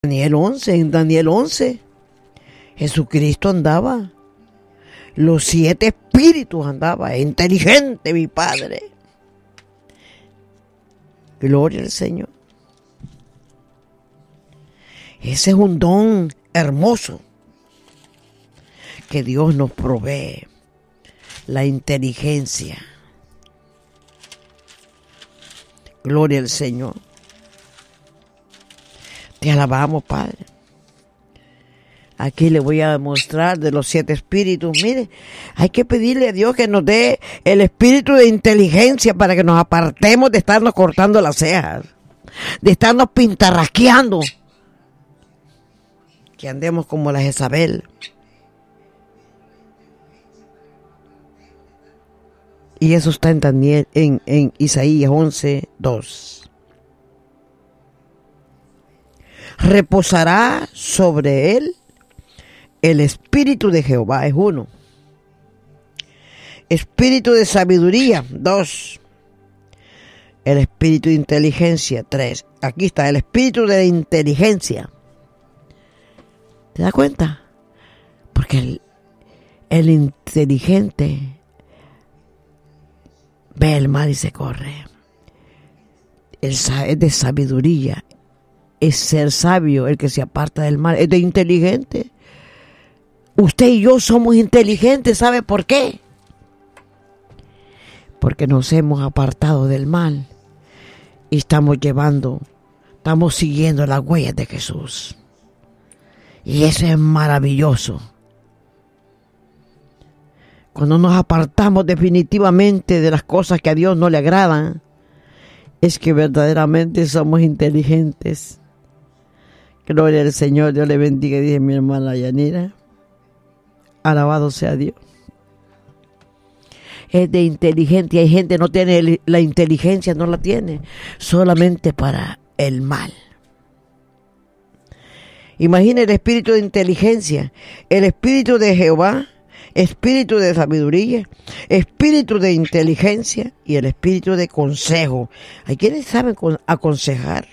En Daniel 11, Jesucristo andaba. Los 7 espíritus andaba. Inteligente mi Padre. Gloria al Señor. Ese es un don hermoso que Dios nos provee. La inteligencia. Gloria al Señor. Te alabamos, Padre. Aquí le voy a demostrar de los 7 espíritus. Mire, hay que pedirle a Dios que nos dé el espíritu de inteligencia para que nos apartemos de estarnos cortando las cejas, de estarnos pintarrasqueando, que andemos como la Jezabel. Y eso está en Daniel, en Isaías 11:2. Reposará sobre él el espíritu de Jehová, es 1. Espíritu de sabiduría, 2. El espíritu de inteligencia, 3. Aquí está, el espíritu de inteligencia. ¿Te das cuenta? Porque el inteligente ve el mal y se corre. Es de sabiduría. Es ser sabio el que se aparta del mal. Es de inteligente. Usted y yo somos inteligentes. ¿Sabe por qué? Porque nos hemos apartado del mal. Y estamos siguiendo las huellas de Jesús. Y eso es maravilloso. Cuando nos apartamos definitivamente de las cosas que a Dios no le agradan, es que verdaderamente somos inteligentes. Gloria al Señor, Dios le bendiga, dice mi hermana Yanira. Alabado sea Dios. Es de inteligente, hay gente que no tiene la inteligencia, no la tiene, solamente para el mal. Imagina el espíritu de inteligencia, el espíritu de Jehová, espíritu de sabiduría, espíritu de inteligencia y el espíritu de consejo. Hay quienes saben aconsejar.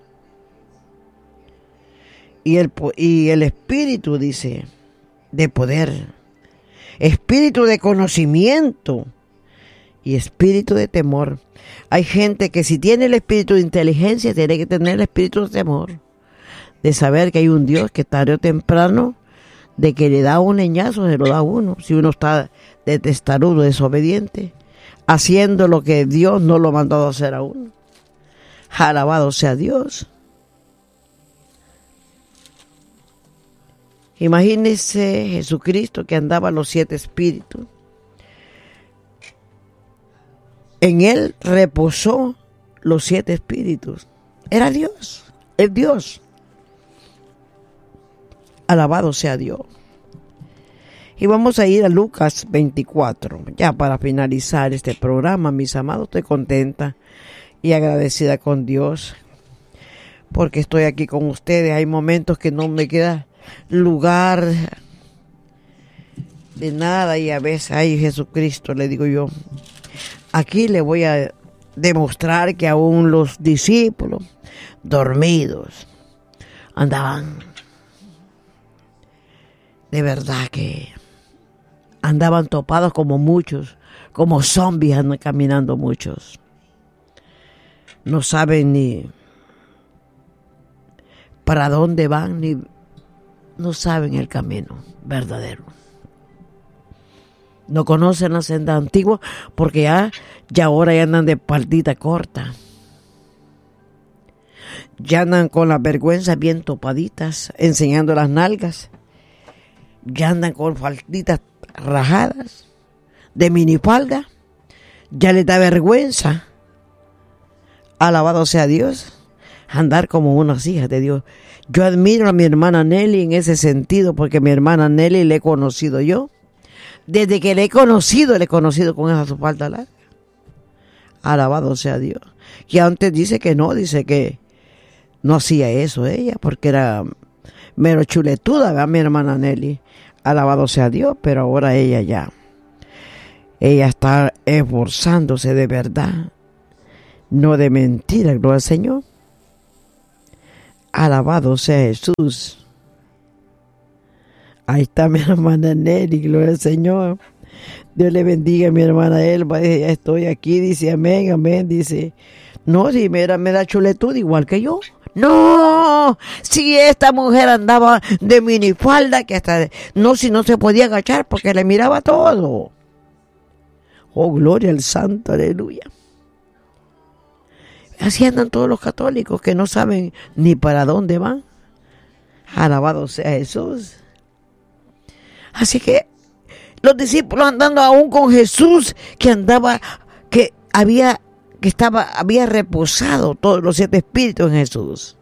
Y el espíritu, dice, de poder, espíritu de conocimiento y espíritu de temor. Hay gente que si tiene el espíritu de inteligencia, tiene que tener el espíritu de temor, de saber que hay un Dios que tarde o temprano, de que le da un leñazo, se lo da a uno. Si uno está de testarudo, desobediente, haciendo lo que Dios no lo ha mandado a hacer a uno. Alabado sea Dios. Imagínese Jesucristo que andaba los 7 espíritus. En él reposó los 7 espíritus. Era Dios, es Dios. Alabado sea Dios. Y vamos a ir a Lucas 24. Ya para finalizar este programa, mis amados, estoy contenta y agradecida con Dios porque estoy aquí con ustedes. Hay momentos que no me queda lugar de nada y a veces, ay Jesucristo, le digo yo, aquí le voy a demostrar que aún los discípulos dormidos andaban, de verdad que andaban topados como muchos, como zombies andan caminando muchos. No saben ni para dónde van, ni no saben el camino verdadero. No conocen la senda antigua porque ya ahora ya andan de partita corta. Ya andan con las vergüenzas bien topaditas, enseñando las nalgas. Ya andan con falditas rajadas, de minifalda. Ya les da vergüenza. Alabado sea Dios. Andar como unas hijas de Dios. Yo admiro a mi hermana Nelly en ese sentido, porque mi hermana Nelly le he conocido yo. Desde que le he conocido con esa su falda larga. Alabado sea Dios. Que antes dice que no hacía eso ella, porque era mero chuletuda, ¿verdad? Mi hermana Nelly. Alabado sea Dios, pero ahora ella está esforzándose de verdad, no de mentira, gloria al Señor. Alabado sea Jesús. Ahí está mi hermana Nelly, gloria al Señor. Dios le bendiga a mi hermana Elba. Dice, ya estoy aquí, dice amén, amén. Dice, no, si me da chuletud igual que yo. No, si esta mujer andaba de minifalda, que hasta si no se podía agachar porque le miraba todo. Oh, gloria al Santo, aleluya. Así andan todos los católicos que no saben ni para dónde van. Alabado sea Jesús. Así que los discípulos andando aún con Jesús, había reposado todos los 7 espíritus en Jesús.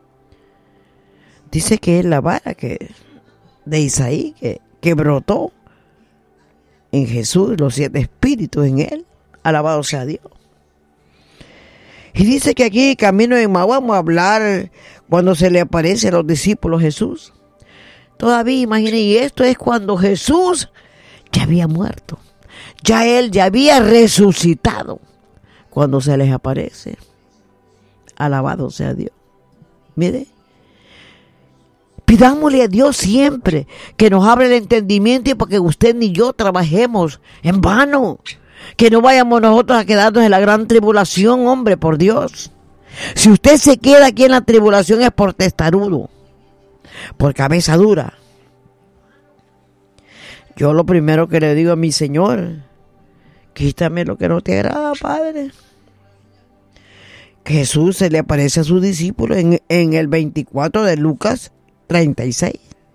Dice que es la vara de Isaí que brotó en Jesús, los 7 espíritus en él. Alabado sea Dios. Y dice que aquí, camino de Emmaús, vamos a hablar cuando se le aparece a los discípulos Jesús. Todavía, imagínense, y esto es cuando Jesús ya había muerto. Él ya había resucitado cuando se les aparece. Alabado sea Dios. Mire, pidámosle a Dios siempre que nos abra el entendimiento y para que usted ni yo trabajemos en vano. Que no vayamos nosotros a quedarnos en la gran tribulación, hombre, por Dios. Si usted se queda aquí en la tribulación es por testarudo, por cabeza dura. Yo lo primero que le digo a mi Señor, quítame lo que no te agrada, Padre. Jesús se le aparece a sus discípulos en el 24 de Lucas 36.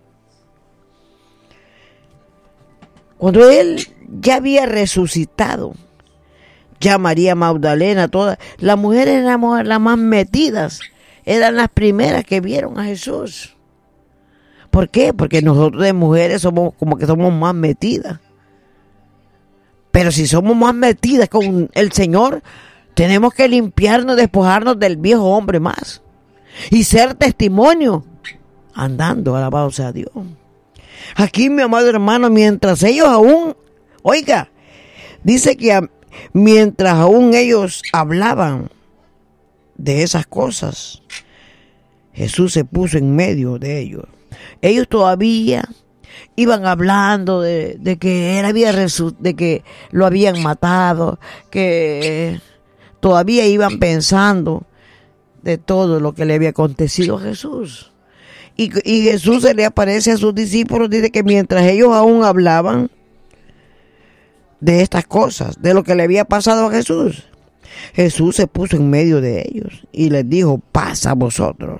Cuando él ya había resucitado, ya María Magdalena, todas las mujeres eran las más metidas, eran las primeras que vieron a Jesús. ¿Por qué? Porque nosotros de mujeres somos más metidas. Pero si somos más metidas con el Señor, tenemos que limpiarnos, despojarnos del viejo hombre más y ser testimonio andando, alabado sea Dios. Aquí, mi amado hermano, mientras ellos aún, oiga, dice que mientras aún ellos hablaban de esas cosas, Jesús se puso en medio de ellos. Ellos todavía iban hablando de que lo habían matado, que todavía iban pensando de todo lo que le había acontecido a Jesús. Y Jesús se le aparece a sus discípulos, dice que mientras ellos aún hablaban de estas cosas, de lo que le había pasado a Jesús, Jesús se puso en medio de ellos y les dijo, paz a vosotros.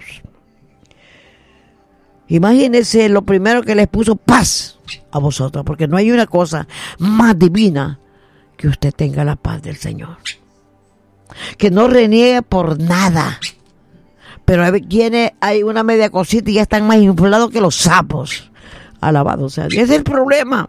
Imagínense, lo primero que les puso, paz a vosotros, porque no hay una cosa más divina que usted tenga la paz del Señor. Que no reniegue por nada. Pero hay una media cosita y ya están más inflados que los sapos. Alabado sea Dios. Ese es el problema.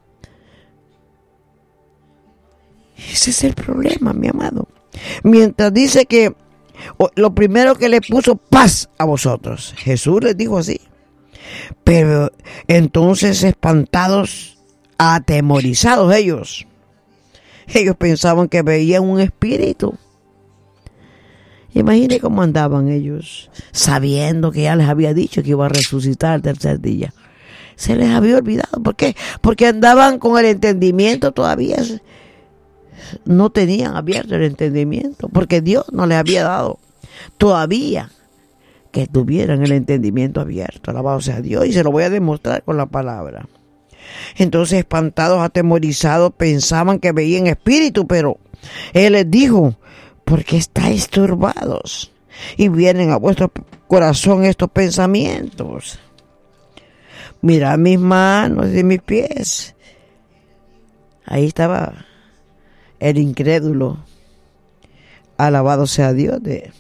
Ese es el problema, mi amado. Mientras dice que lo primero que le puso, paz a vosotros. Jesús les dijo así. Pero entonces espantados, atemorizados ellos pensaban que veían un espíritu. Imagine cómo andaban ellos, sabiendo que ya les había dicho que iba a resucitar el tercer día. Se les había olvidado. ¿Por qué? Porque andaban con el entendimiento todavía. No tenían abierto el entendimiento, porque Dios no les había dado todavía que tuvieran el entendimiento abierto. Alabado sea Dios, y se lo voy a demostrar con la palabra. Entonces, espantados, atemorizados, pensaban que veían espíritu, pero Él les dijo, ¿por qué estáis turbados? Y vienen a vuestro corazón estos pensamientos. Mirad mis manos y mis pies. Ahí estaba el incrédulo. Alabado sea Dios.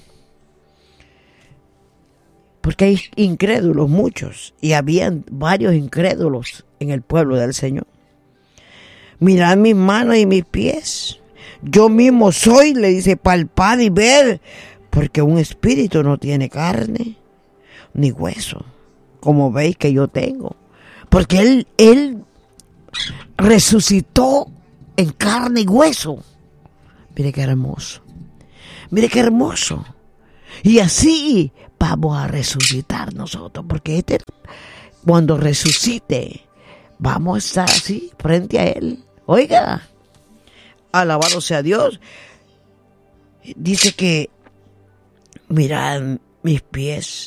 Porque hay incrédulos muchos, y habían varios incrédulos en el pueblo del Señor. Mirad mis manos y mis pies. Yo mismo soy, le dice, palpad y ver, porque un espíritu no tiene carne ni hueso, como veis que yo tengo. Porque él resucitó en carne y hueso. Mire qué hermoso. Mire qué hermoso. Y así, vamos a resucitar nosotros, porque cuando resucite, vamos a estar así frente a Él. Oiga, alabado sea Dios. Dice que mirad mis pies,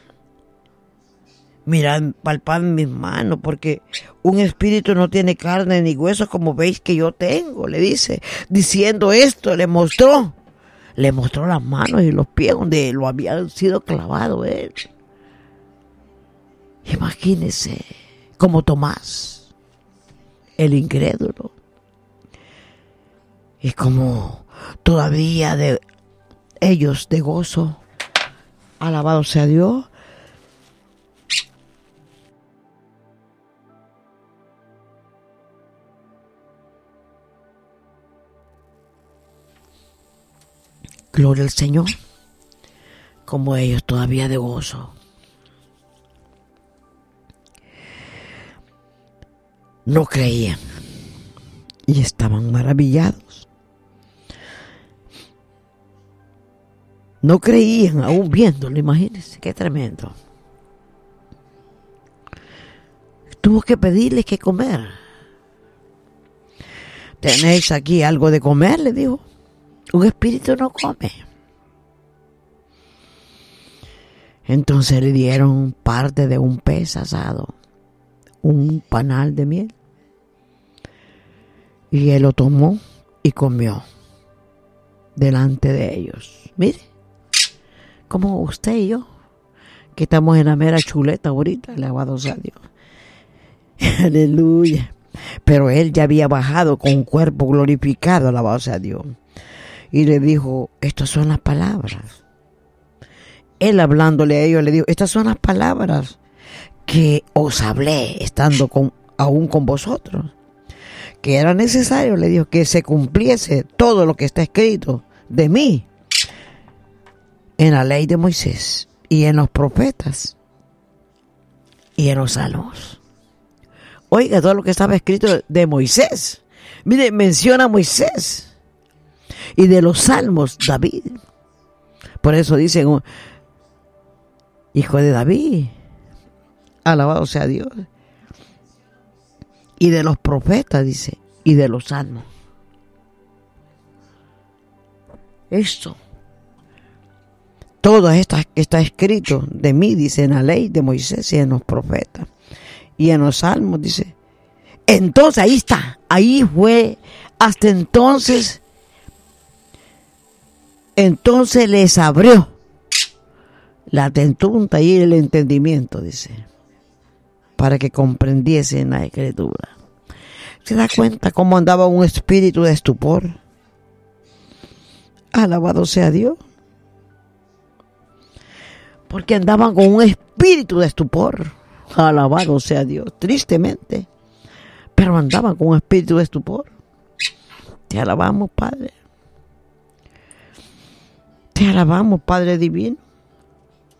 mirad, palpad mis manos, porque un espíritu no tiene carne ni huesos como veis que yo tengo, le dice. Diciendo esto, le mostró las manos y los pies donde lo había sido clavado él. Imagínese, como Tomás, el incrédulo, y como todavía de ellos de gozo, alabado sea Dios. Gloria al Señor, como ellos todavía de gozo. No creían y estaban maravillados. No creían aún viéndolo, imagínense, qué tremendo. Tuvo que pedirles que comer. ¿Tenéis aquí algo de comer?, le dijo. Un espíritu no come. Entonces le dieron parte de un pez asado, un panal de miel. Y él lo tomó y comió delante de ellos. Mire, como usted y yo, que estamos en la mera chuleta ahorita, alabado sea Dios. Aleluya. Pero él ya había bajado con un cuerpo glorificado, alabado sea Dios. Y le dijo, estas son las palabras. Él hablándole a ellos le dijo, estas son las palabras que os hablé estando aún con vosotros. Que era necesario, le dijo, que se cumpliese todo lo que está escrito de mí en la ley de Moisés y en los profetas y en los salmos. Oiga, todo lo que estaba escrito de Moisés. Mire, menciona a Moisés. Y de los salmos, David. Por eso dicen, hijo de David, alabado sea Dios. Y de los profetas, dice, y de los salmos. Esto, todo esto está escrito de mí, dice, en la ley de Moisés y en los profetas. Y en los salmos, dice. Entonces, ahí está, ahí fue, hasta entonces les abrió la tentunta y el entendimiento, dice, para que comprendiesen la escritura. ¿Se da cuenta cómo andaba un espíritu de estupor? Alabado sea Dios. Porque andaban con un espíritu de estupor. Alabado sea Dios, tristemente. Pero andaban con un espíritu de estupor. Te alabamos, Padre. Te alabamos, Padre divino.